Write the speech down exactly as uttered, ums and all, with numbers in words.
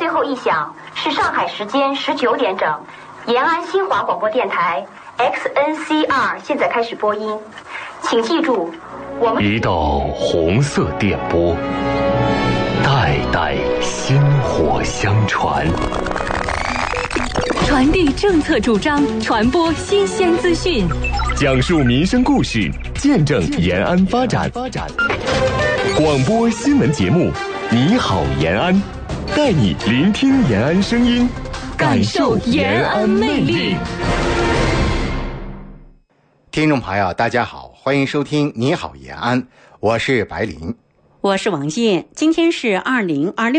最后一响是上海时间十九点整，延安新华广播电台 X N C R 现在开始播音，请记住，我们一道红色电波，代代薪火相传， 传递政策主张，传播新鲜资讯， 讲述民生故事，见证延安发展。广播新闻节目，你好延安，带你聆听延安声音，感受延安魅力。 听众朋友大家好，欢迎收听你好延安，我是白林， 我是王燕。今天是二零二六